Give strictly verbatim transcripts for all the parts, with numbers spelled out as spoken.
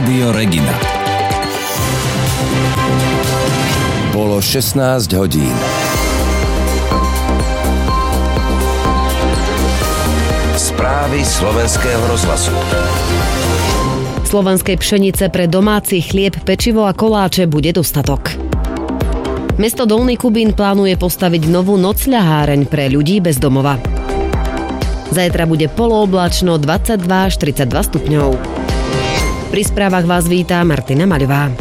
Rádio Regina. Bolo šestnásť hodín. Správy slovenského rozhlasu. Slovenskej pšenice pre domáci chlieb, pečivo a koláče bude dostatok. Mesto Dolný Kubín plánuje postaviť novú nocľaháreň pre ľudí bez domova. Zajtra bude polooblačno dvadsaťdva až tridsaťdva stupňov. Pri správach vás vítá Martina Maľová.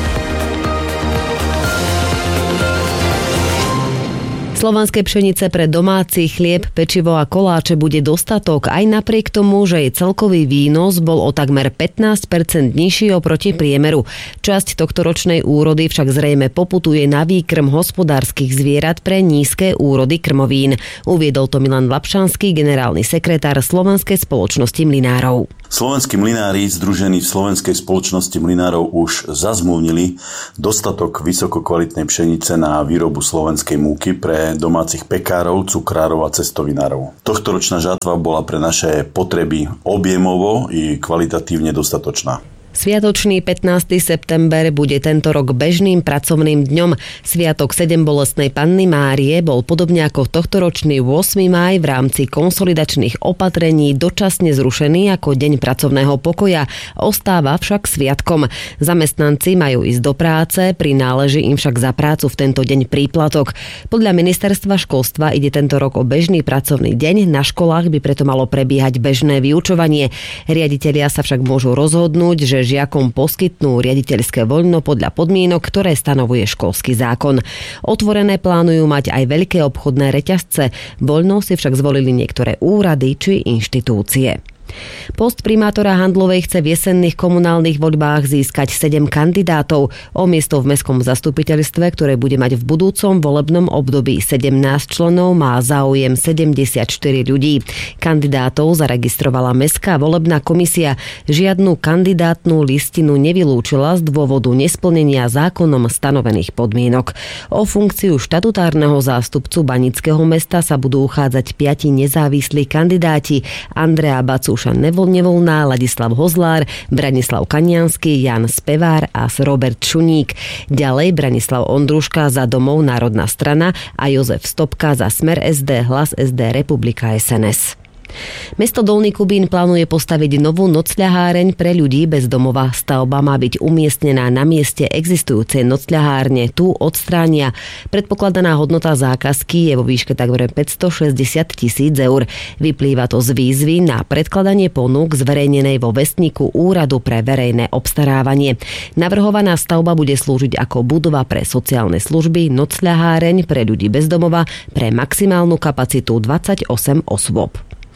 Slovenskej pšenice pre domáci chlieb, pečivo a koláče bude dostatok aj napriek tomu, že jej celkový výnos bol o takmer pätnásť percent nižší oproti priemeru. Časť tohtoročnej úrody však zrejme poputuje na výkrm hospodárskych zvierat pre nízke úrody krmovín. Uviedol to Milan Lapšanský, generálny sekretár Slovenskej spoločnosti mlynárov. Slovenskí mlynári združení v Slovenskej spoločnosti mlynárov už zazmluvnili dostatok vysokokvalitnej pšenice na výrobu slovenskej múky pre domácich pekárov, cukrárov a cestovinárov. Tohtoročná žatva bola pre naše potreby objemovo i kvalitatívne dostatočná. Sviatočný pätnásteho september bude tento rok bežným pracovným dňom. Sviatok sedembolestnej Panny Márie bol podobne ako tohtoročný ôsmeho mája v rámci konsolidačných opatrení dočasne zrušený ako deň pracovného pokoja. Ostáva však sviatkom. Zamestnanci majú ísť do práce, prináleží im však za prácu v tento deň príplatok. Podľa ministerstva školstva ide tento rok o bežný pracovný deň. Na školách by preto malo prebiehať bežné vyučovanie. Riaditelia sa však môžu rozhodnúť, že žiakom poskytnú riaditeľské voľno podľa podmienok, ktoré stanovuje školský zákon. Otvorené plánujú mať aj veľké obchodné reťazce. Voľno si však zvolili niektoré úrady či inštitúcie. Post primátora Handlovej chce v jesenných komunálnych voľbách získať sedem kandidátov. O miesto v mestskom zastupiteľstve, ktoré bude mať v budúcom volebnom období sedemnásť členov, má záujem sedemdesiatštyri ľudí. Kandidátov zaregistrovala mestská volebná komisia. Žiadnu kandidátnu listinu nevylúčila z dôvodu nesplnenia zákonom stanovených podmienok. O funkciu štatutárneho zástupcu Banického mesta sa budú uchádzať piati nezávislí kandidáti: Andrea Bacu Nevolná, Ladislav Hozlár, Branislav Kaniansky, Jan Spevár a Robert Šuník. Ďalej Branislav Ondruška za Domov národná strana a Jozef Stopka za Smer es dé, Hlas es dé, Republika es en es. Mesto Dolný Kubín plánuje postaviť novú nocľaháreň pre ľudí bez domova. Stavba má byť umiestnená na mieste existujúcej nocľahárne. Tu odstránia. Predpokladaná hodnota zákazky je vo výške takmer päťstošesťdesiat tisíc eur. Vyplýva to z výzvy na predkladanie ponúk zverejnenej vo vestníku Úradu pre verejné obstarávanie. Navrhovaná stavba bude slúžiť ako budova pre sociálne služby, nocľaháreň pre ľudí bez domova pre maximálnu kapacitu dvadsaťosem osôb.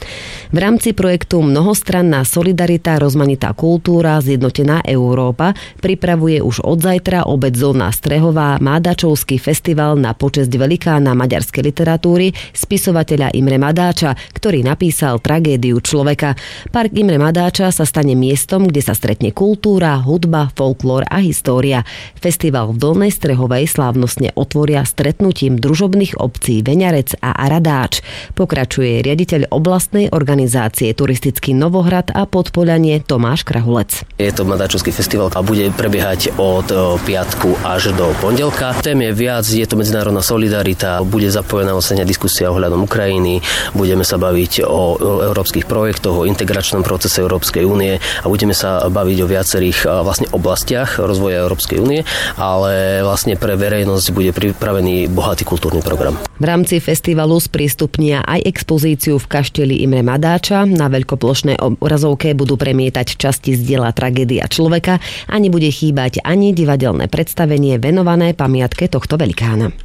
V rámci projektu Mnohostranná solidarita, rozmanitá kultúra, zjednotená Európa pripravuje už od zajtra obec Zóna Strehová Mádačovský festival na počesť velikána maďarskej literatúry, spisovateľa Imre Madáča, ktorý napísal Tragédiu človeka. Park Imre Madáča sa stane miestom, kde sa stretne kultúra, hudba, folklór a história. Festival v Dolnej Strehovej slávnostne otvoria stretnutím družobných obcí Veňarec a Aradáč. Pokračuje riaditeľ oblastnej organizácie Turistický Novohrad a Podpoľanie Tomáš Krahulec. Je to Madáčovský festival a bude prebiehať od piatku až do pondelka. Tém je viac, je to medzinárodná solidarita, bude zapojená vlastne diskusia ohľadom Ukrajiny, budeme sa baviť o, o európskych projektoch, o integračnom procese Európskej únie a budeme sa baviť o viacerých vlastne oblastiach rozvoja Európskej únie, ale vlastne pre verejnosť bude pripravený bohatý kultúrny program. V rámci festivalu sprístupnia aj expozíciu v kašteli Imre Madáča. Na veľkoplošnej obrazovke budú premietať časti z diela Tragédia človeka a nebude chýbať ani divadelné predstavenie venované pamiatke tohto velikána.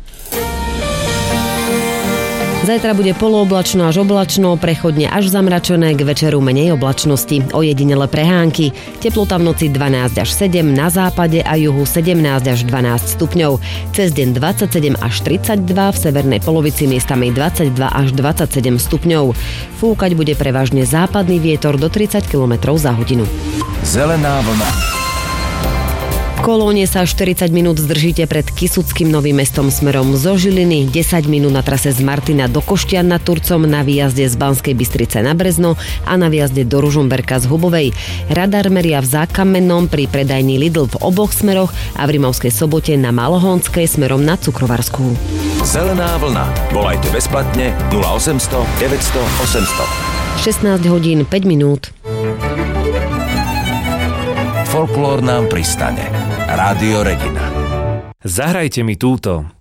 Zajtra bude polooblačno až oblačno, prechodne až zamračené, k večeru menej oblačnosti. Ojedinele prehánky. Teplota v noci dvanásť až sedem, na západe a juhu sedemnásť až dvanásť stupňov. Cez deň dvadsaťsedem až tridsaťdva, v severnej polovici miestami dvadsaťdva až dvadsaťsedem stupňov. Fúkať bude prevažne západný vietor do tridsať kilometrov za hodinu. Zelená vlna. Kolóne sa štyridsať minút zdržíte pred Kysuckým Novým Mestom smerom zo Žiliny, desať minút na trase z Martina do Koštian nad Turcom, na výjazde z Banskej Bystrice na Brezno a na výjazde do Ružomberka z Hubovej. Radar meria v Zákamennom pri predajni Lidl v oboch smeroch a v Rimavskej Sobote na Malohonskej smerom na Cukrovarskú. Zelená vlna. Volajte bezplatne nula osemsto deväťsto osemsto. šestnásť hodín päť minút. Folklór nám pristane. Rádio Regina. Zahrajte mi túto.